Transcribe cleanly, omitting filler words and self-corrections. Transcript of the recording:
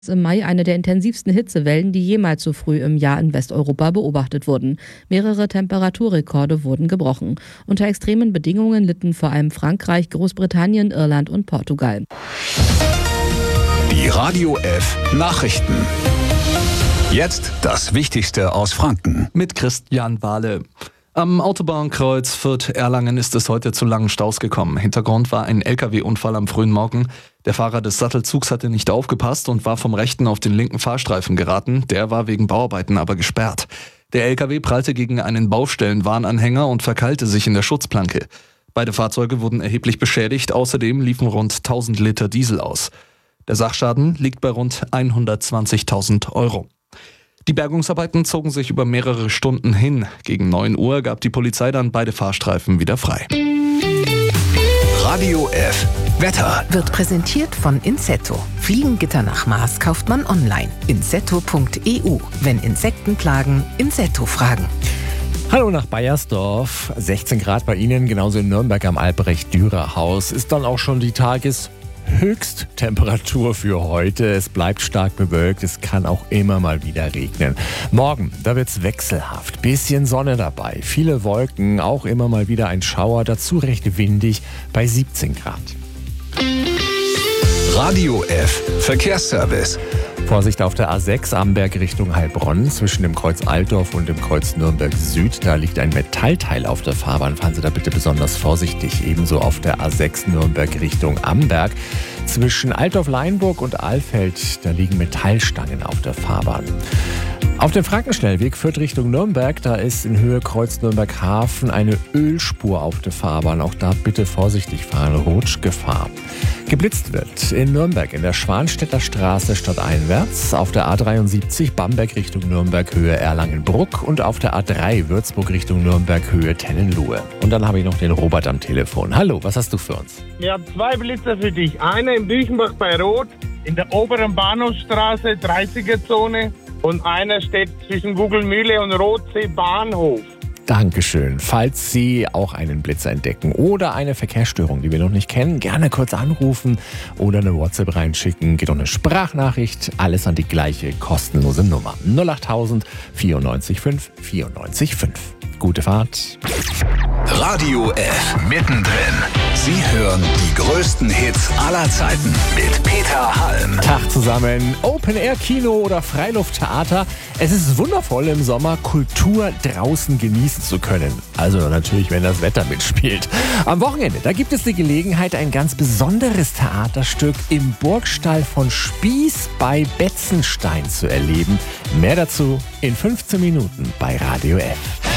Im Mai eine der intensivsten Hitzewellen, die jemals so früh im Jahr in Westeuropa beobachtet wurden. Mehrere Temperaturrekorde wurden gebrochen. Unter extremen Bedingungen litten vor allem Frankreich, Großbritannien, Irland und Portugal. Die Radio F Nachrichten. Jetzt das Wichtigste aus Franken. Mit Christian Wahle. Am Autobahnkreuz Fürth-Erlangen ist es heute zu langen Staus gekommen. Hintergrund war ein LKW-Unfall am frühen Morgen. Der Fahrer des Sattelzugs hatte nicht aufgepasst und war vom rechten auf den linken Fahrstreifen geraten. Der war wegen Bauarbeiten aber gesperrt. Der LKW prallte gegen einen Baustellenwarnanhänger und verkeilte sich in der Schutzplanke. Beide Fahrzeuge wurden erheblich beschädigt. Außerdem liefen rund 1000 Liter Diesel aus. Der Sachschaden liegt bei rund 120.000 Euro. Die Bergungsarbeiten zogen sich über mehrere Stunden hin. Gegen 9 Uhr gab die Polizei dann beide Fahrstreifen wieder frei. Radio F Wetter wird präsentiert von Insetto. Fliegengitter nach Maß kauft man online. Insetto.eu. Wenn Insekten plagen, Insetto fragen. Hallo nach Baiersdorf. 16 Grad bei Ihnen, genauso in Nürnberg am Albrecht-Dürer-Haus. Ist dann auch schon die Höchsttemperatur für heute. Es bleibt stark bewölkt, es kann auch immer mal wieder regnen. Morgen, da wird's wechselhaft. Bisschen Sonne dabei, viele Wolken, auch immer mal wieder ein Schauer, dazu recht windig bei 17 Grad. Radio F Verkehrsservice. Vorsicht auf der A6 Amberg Richtung Heilbronn zwischen dem Kreuz Altdorf und dem Kreuz Nürnberg Süd. Da liegt ein Metallteil auf der Fahrbahn. Fahren Sie da bitte besonders vorsichtig. Ebenso auf der A6 Nürnberg Richtung Amberg. Zwischen Altdorf-Leinburg und Alfeld, da liegen Metallstangen auf der Fahrbahn. Auf dem Frankenschnellweg Fürth Richtung Nürnberg, da ist in Höhe Kreuz Nürnberg-Hafen eine Ölspur auf der Fahrbahn. Auch da bitte vorsichtig fahren, Rutschgefahr. Geblitzt wird in Nürnberg in der Schwanstädter Straße stadteinwärts, auf der A73 Bamberg Richtung Nürnberg Höhe Erlangenbruck und auf der A3 Würzburg Richtung Nürnberg Höhe Tennenlohe. Und dann habe ich noch den Robert am Telefon. Hallo, was hast du für uns? Wir haben 2 Blitzer für dich. Einer in Büchenbach bei Rot, in der oberen Bahnhofsstraße, 30er-Zone. Und einer steht zwischen Gugelmühle und Rotsee Bahnhof. Dankeschön. Falls Sie auch einen Blitzer entdecken oder eine Verkehrsstörung, die wir noch nicht kennen, gerne kurz anrufen oder eine WhatsApp reinschicken. Geht auch eine Sprachnachricht. Alles an die gleiche kostenlose Nummer. 08000 94 5 94 5. Gute Fahrt. Radio F mittendrin. Sie hören die größten Hits aller Zeiten mit Peter Halm. Tag zusammen. Open-Air-Kino oder Freilufttheater. Es ist wundervoll im Sommer, Kultur draußen genießen zu können. Also natürlich, wenn das Wetter mitspielt. Am Wochenende, da gibt es die Gelegenheit, ein ganz besonderes Theaterstück im Burgstall von Spieß bei Betzenstein zu erleben. Mehr dazu in 15 Minuten bei Radio F.